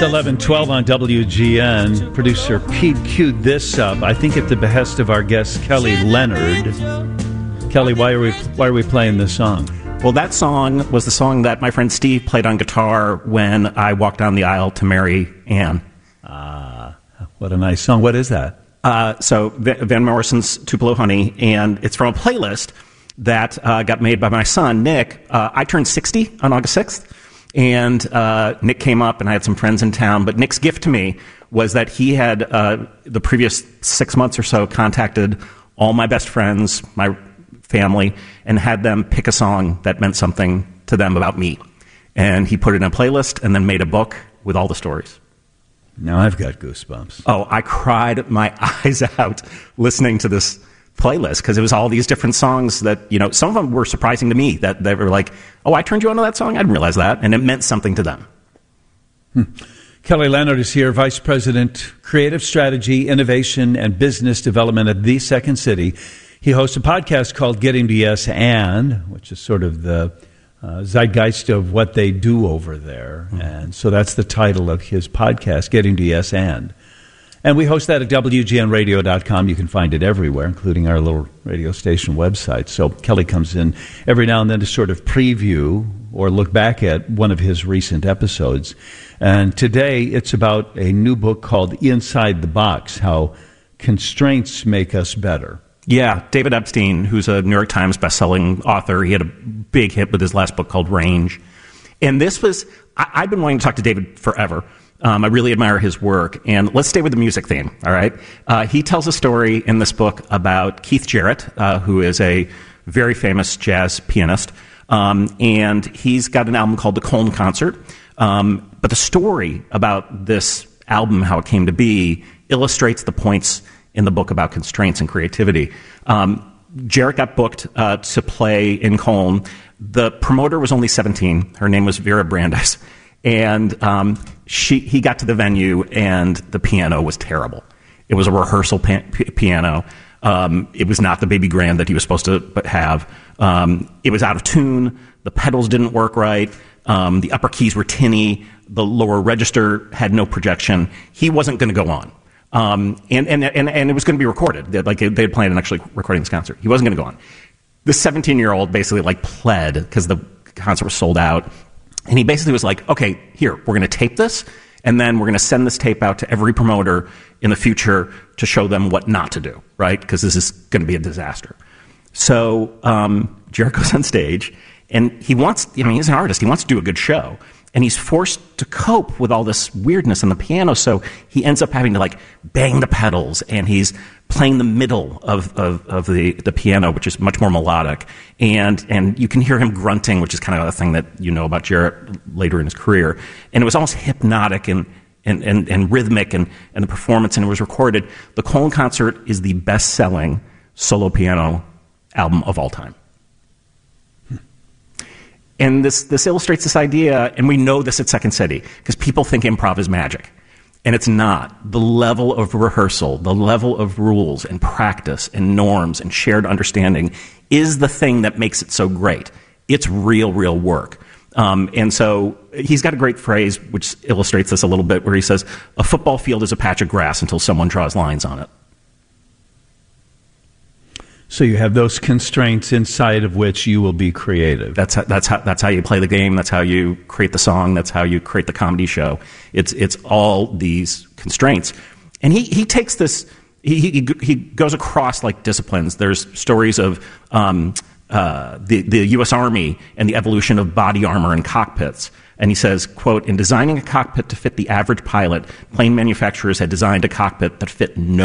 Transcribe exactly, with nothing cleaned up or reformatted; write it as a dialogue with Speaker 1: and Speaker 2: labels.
Speaker 1: eleven twelve on W G N. Producer Pete queued this up, I think at the behest of our guest Kelly Leonard. Kelly, why are we why are we playing this song?
Speaker 2: Well, that song was the song that my friend Steve played on guitar when I walked down the aisle to marry Anne.
Speaker 1: Ah, what a nice song. What is that?
Speaker 2: Uh, so Van Morrison's Tupelo Honey, and it's from a playlist that uh, got made by my son, Nick. Uh, I turned sixty on August sixth, and uh, Nick came up, and I had some friends in town. But Nick's gift to me was that he had, uh, the previous six months or so, contacted all my best friends, my family, and had them pick a song that meant something to them about me. And he put it in a playlist and then made a book with all the stories.
Speaker 1: Now I've got goosebumps.
Speaker 2: Oh, I cried my eyes out listening to this playlist because it was all these different songs that, you know, some of them were surprising to me that they were like, oh, I turned you on to that song? I didn't realize that. And it meant something to them.
Speaker 1: Hmm. Kelly Leonard is here, Vice President, Creative Strategy, Innovation, and Business Development at The Second City. He hosts a podcast called Getting to Yes And, which is sort of the uh, zeitgeist of what they do over there. Mm-hmm. And so that's the title of his podcast, Getting to Yes And. And we host that at W G N radio dot com. You can find it everywhere, including our little radio station website. So Kelly comes in every now and then to sort of preview or look back at one of his recent episodes. And today it's about a new book called Inside the Box, How Constraints Make Us Better.
Speaker 2: Yeah, David Epstein, who's a New York Times bestselling author, he had a big hit with his last book called Range. And this was, I, I've been wanting to talk to David forever. Um, I really admire his work. And let's stay with the music theme, all right? Uh, he tells a story in this book about Keith Jarrett, uh, who is a very famous jazz pianist. Um, and he's got an album called The Cone Concert. Um, but the story about this album, how it came to be, illustrates the points in the book about constraints and creativity. Um, Jarrett got booked uh, to play in Cone. The promoter was only seventeen. Her name was Vera Brandeis. And um, she, he got to the venue, and the piano was terrible. It was a rehearsal pa- p- piano. Um, it was not the baby grand that he was supposed to have. Um, it was out of tune. The pedals didn't work right. Um, the upper keys were tinny. The lower register had no projection. He wasn't going to go on. Um, and, and, and, and it was going to be recorded. They, like, they had planned on actually recording this concert. He wasn't going to go on. The seventeen-year-old basically, like, pled because the concert was sold out. And he basically was like, okay, here, we're going to tape this, and then we're going to send this tape out to every promoter in the future to show them what not to do, right? Because this is going to be a disaster. So um, Jarrett goes on stage, and he wants, I mean, he's an artist. He wants to do a good show. And he's forced to cope with all this weirdness on the piano, so he ends up having to, like, bang the pedals, and he's playing the middle of, of, of the, the piano, which is much more melodic. And and you can hear him grunting, which is kind of a thing that you know about Jarrett later in his career. And it was almost hypnotic and and, and, and rhythmic, and, and the performance, and it was recorded. The Cone Concert is the best-selling solo piano album of all time. And this, this illustrates this idea, and we know this at Second City, because people think improv is magic. And it's not. The level of rehearsal, the level of rules and practice and norms and shared understanding is the thing that makes it so great. It's real, real work. Um, and so he's got a great phrase which illustrates this a little bit, where he says, a football field is a patch of grass until someone draws lines on it.
Speaker 1: So you have those constraints inside of which you will be creative.
Speaker 2: That's how, that's how that's how you play the game. That's how you create the song. That's how you create the comedy show. It's it's all these constraints, and he he takes this. He he, he goes across like disciplines. There's stories of um, uh, the the U S Army and the evolution of body armor and cockpits. And he says, quote, in designing a cockpit to fit the average pilot, plane manufacturers had designed a cockpit that fit no